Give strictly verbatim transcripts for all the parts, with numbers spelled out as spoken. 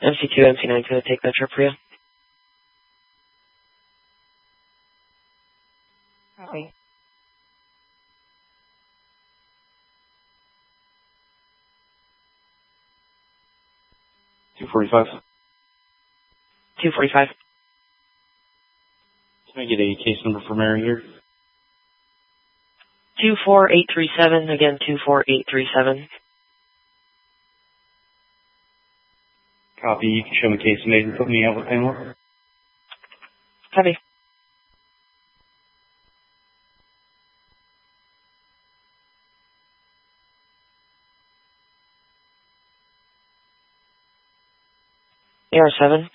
M C two, M C nine, going to take that trip for you. Copy. two forty-five. two forty-five. Can I get a case number for Mary here? two four eight three seven, again, two four eight three seven. Copy. You can show me case made and put me out with Pamela. Copy. A R seven.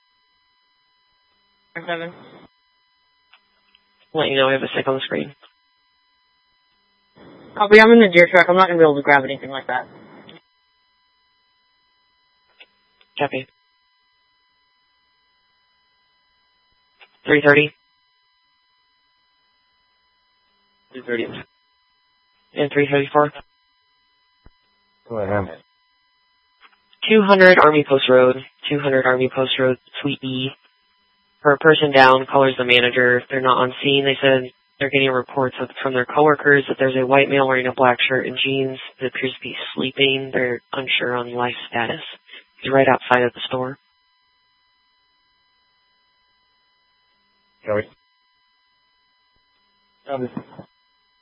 R seven. Let you know we have a stick on the screen. Copy, I'm in the deer truck. I'm not going to be able to grab anything like that. Copy. three thirty. three thirty. And three thirty-four. Go ahead. two hundred Army Post Road. two hundred Army Post Road, Suite E. For a person down, caller's the manager. They're not on scene. They said they're getting reports of, from their coworkers that there's a white male wearing a black shirt and jeans that appears to be sleeping. They're unsure on life status. He's right outside of the store. Copy. Copy.